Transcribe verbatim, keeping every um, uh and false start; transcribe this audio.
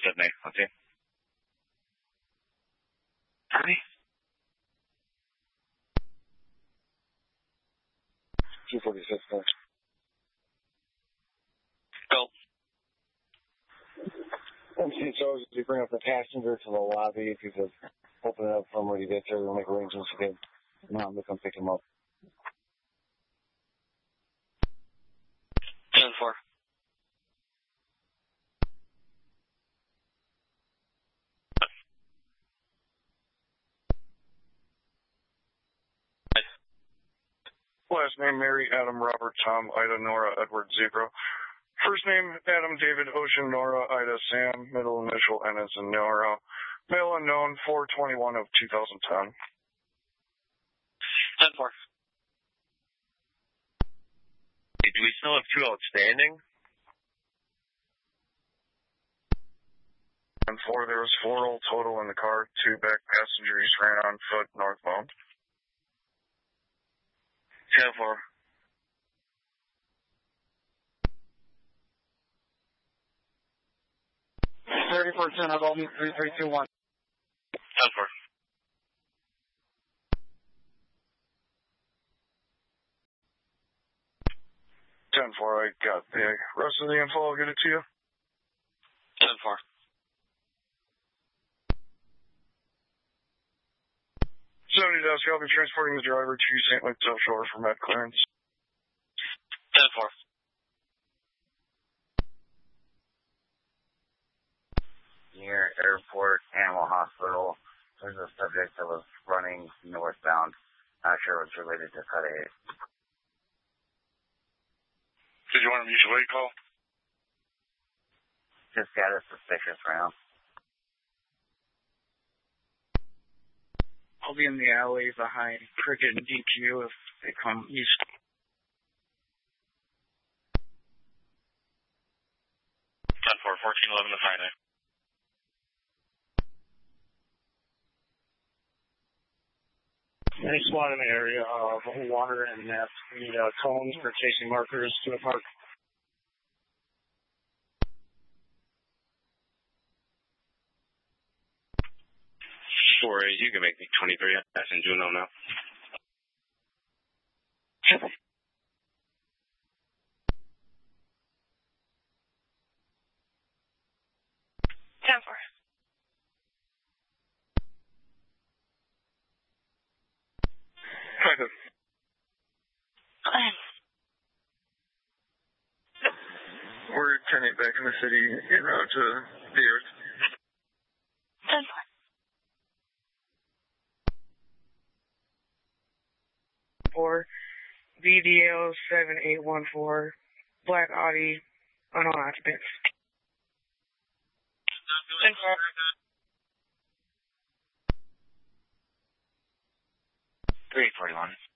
Sydney. Let's see. Honey? two forty-six, thanks. Go. M C H O, you bring up the passenger to the lobby. If you could open it up for him when you get there, we'll make arrangements to get mom to come pick him up. ten four. Last name, Mary, Adam, Robert, Tom, Ida, Nora, Edward, Zebra. First name, Adam, David, Ocean, Nora, Ida, Sam. Middle initial, N as in Nora. Male unknown, four twenty-one of two thousand ten. ten four. Hey, do we still have two outstanding? ten four, there was four all total in the car. Two back passengers ran on foot northbound. ten four. thirty-four ten, I'll go three three two one. ten four. ten four, I got the rest of the info. I'll get it to you. ten four. seventy desk, I'll be transporting the driver to Saint Luke's Offshore for med clearance. ten four. Near Airport Animal Hospital, there's a subject that was running northbound. Not sure what's related to cut eight. Did you want a mutual aid call? Just got a suspicious round. I'll be in the alley behind Cricket and D Q if they come east. ten four, fourteen eleven to Friday. Any squad in the area of water and meth. We need uh, cones for chasing markers to the park. Sure, you can make me twenty-three. That's in Juneau now. ten four. We're turning back in the city en route to the earth. ten four. Four B D L seven eight one four, Black Audi, unknown occupants. ten four. three forty-one.